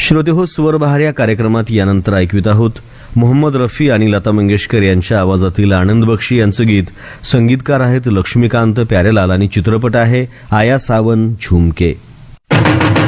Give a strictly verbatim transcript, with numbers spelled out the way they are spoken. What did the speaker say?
श्रोते हो, स्वरबहार या कार्यक्रमात यानंतर ऐकवित आहोत मोहम्मद रफी आणि लता मंगेशकर यांच्या आवाजातील आनंद बक्षी यांचं गीत. संगीतकार आहेत लक्ष्मीकांत प्यारेलाल आणि चित्रपट आहे आया सावन झुमके.